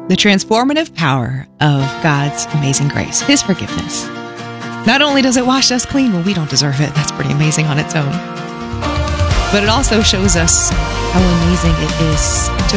the transformative power of God's amazing grace, His forgiveness. Not only does it wash us clean when we don't deserve it, that's pretty amazing on its own, but it also shows us how amazing it is to